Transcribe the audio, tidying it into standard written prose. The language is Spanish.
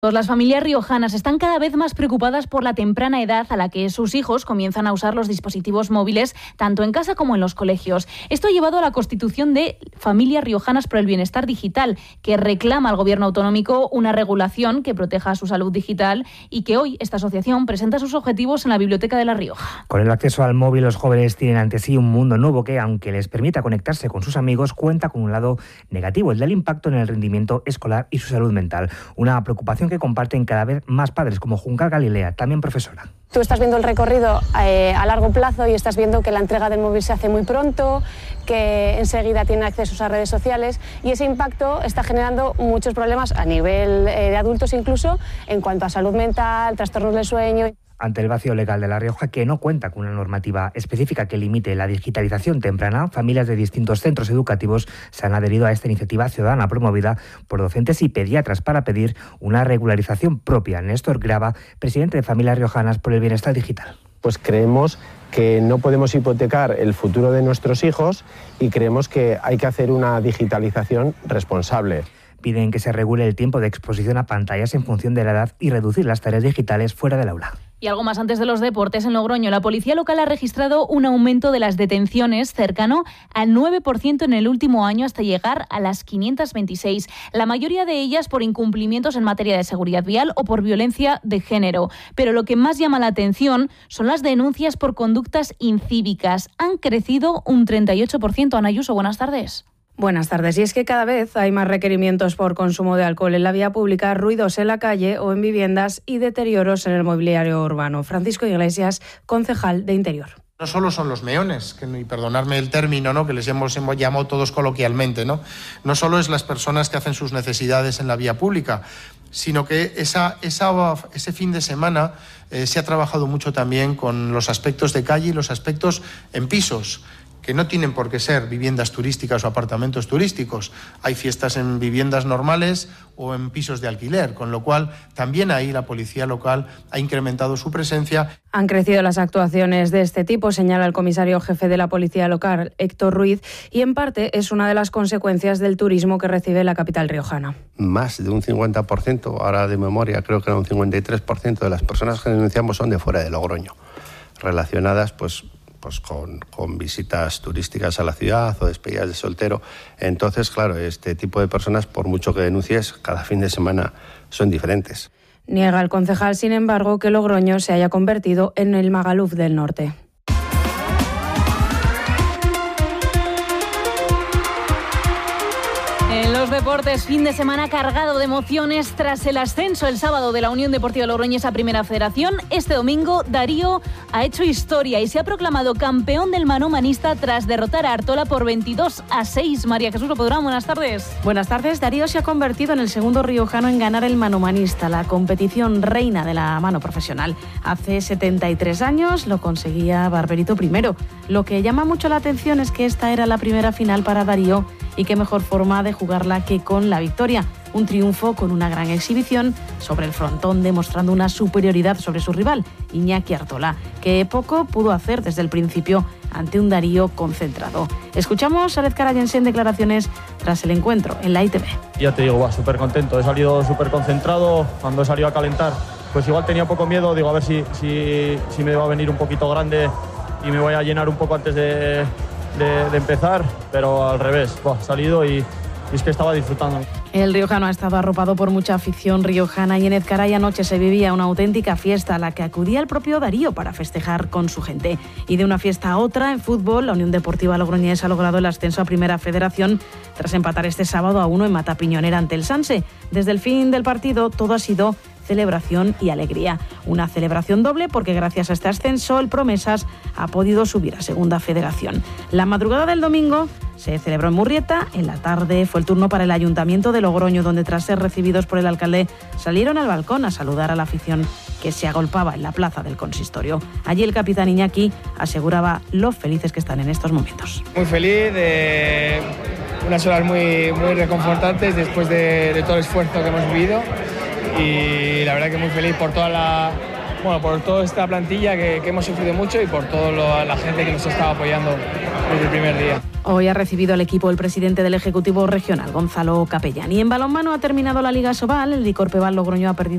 Las familias riojanas están cada vez más preocupadas por la temprana edad a la que sus hijos comienzan a usar los dispositivos móviles, tanto en casa como en los colegios. Esto ha llevado a la constitución de Familias Riojanas por el Bienestar Digital, que reclama al gobierno autonómico una regulación que proteja su salud digital y que hoy esta asociación presenta sus objetivos en la Biblioteca de La Rioja. Con el acceso al móvil, los jóvenes tienen ante sí un mundo nuevo que, aunque les permita conectarse con sus amigos, cuenta con un lado negativo, el del impacto en el rendimiento escolar y su salud mental. Una preocupación que comparten cada vez más padres, como Juncal Galilea, también profesora. Tú estás viendo el recorrido a largo plazo y estás viendo que la entrega del móvil se hace muy pronto, que enseguida tiene acceso a redes sociales, y ese impacto está generando muchos problemas a nivel de adultos, incluso en cuanto a salud mental, trastornos del sueño. Ante el vacío legal de La Rioja, que no cuenta con una normativa específica que limite la digitalización temprana, familias de distintos centros educativos se han adherido a esta iniciativa ciudadana promovida por docentes y pediatras para pedir una regularización propia. Néstor Grava, presidente de Familias Riojanas por el Bienestar Digital. Pues creemos que no podemos hipotecar el futuro de nuestros hijos y creemos que hay que hacer una digitalización responsable. Piden que se regule el tiempo de exposición a pantallas en función de la edad y reducir las tareas digitales fuera del aula. Y algo más antes de los deportes. En Logroño, la policía local ha registrado un aumento de las detenciones cercano al 9% en el último año, hasta llegar a las 526. La mayoría de ellas por incumplimientos en materia de seguridad vial o por violencia de género. Pero lo que más llama la atención son las denuncias por conductas incívicas. Han crecido un 38%. Ana Ayuso, buenas tardes. Buenas tardes. Y es que cada vez hay más requerimientos por consumo de alcohol en la vía pública, ruidos en la calle o en viviendas y deterioros en el mobiliario urbano. Francisco Iglesias, concejal de Interior. No solo son los meones, y perdonadme el término, ¿no?, que les hemos llamado todos coloquialmente, ¿no? No solo es las personas que hacen sus necesidades en la vía pública, sino que ese fin de semana se ha trabajado mucho también con los aspectos de calle y los aspectos en pisos, que no tienen por qué ser viviendas turísticas o apartamentos turísticos. Hay fiestas en viviendas normales o en pisos de alquiler, con lo cual también ahí la policía local ha incrementado su presencia. Han crecido las actuaciones de este tipo, señala el comisario jefe de la policía local, Héctor Ruiz, y en parte es una de las consecuencias del turismo que recibe la capital riojana. Más de un 50%, ahora de memoria creo que era un 53% de las personas que denunciamos son de fuera de Logroño, relacionadas pues con visitas turísticas a la ciudad o despedidas de soltero. Entonces, claro, este tipo de personas, por mucho que denuncies, cada fin de semana son diferentes. Niega el concejal, sin embargo, que Logroño se haya convertido en el Magaluf del Norte. En los deportes, fin de semana cargado de emociones tras el ascenso el sábado de la Unión Deportiva Logroñesa a Primera Federación. Este domingo, Darío ha hecho historia y se ha proclamado campeón del manomanista tras derrotar a Artola por 22-6. María Jesús Lopodrán, buenas tardes. Buenas tardes. Darío se ha convertido en el segundo riojano en ganar el manomanista, la competición reina de la mano profesional. Hace 73 años lo conseguía Barberito primero. Lo que llama mucho la atención es que esta era la primera final para Darío y qué mejor forma de jugarla que con la victoria. Un triunfo con una gran exhibición sobre el frontón, demostrando una superioridad sobre su rival, Iñaki Artola, que poco pudo hacer desde el principio ante un Darío concentrado. Escuchamos a Lezcarayan en declaraciones tras el encuentro en la ITV. Ya te digo, súper contento, he salido súper concentrado. Cuando he salido a calentar, pues igual tenía poco miedo, digo a ver si me va a venir un poquito grande y me voy a llenar un poco antes de empezar, pero al revés, he salido y es que estaba disfrutando. El riojano ha estado arropado por mucha afición riojana y en Ezcaray anoche se vivía una auténtica fiesta a la que acudía el propio Darío para festejar con su gente. Y de una fiesta a otra, en fútbol, la Unión Deportiva Logroñesa ha logrado el ascenso a Primera Federación tras empatar este sábado a 1 en Matapiñonera ante el Sanse. Desde el fin del partido todo ha sido celebración y alegría. Una celebración doble porque gracias a este ascenso el Promesas ha podido subir a Segunda Federación. La madrugada del domingo se celebró en Murrieta. En la tarde fue el turno para el Ayuntamiento de Logroño, donde tras ser recibidos por el alcalde salieron al balcón a saludar a la afición que se agolpaba en la plaza del consistorio. Allí el capitán Iñaki aseguraba lo felices que están en estos momentos. Muy feliz, unas horas muy reconfortantes después de todo el esfuerzo que hemos vivido. Y la verdad que muy feliz por por toda esta plantilla que hemos sufrido mucho y por toda la gente que nos está apoyando desde el primer día. Hoy ha recibido al equipo el presidente del Ejecutivo Regional, Gonzalo Capellán. Y en balonmano ha terminado la Liga Sobal. El Licor Peval Logroño ha perdido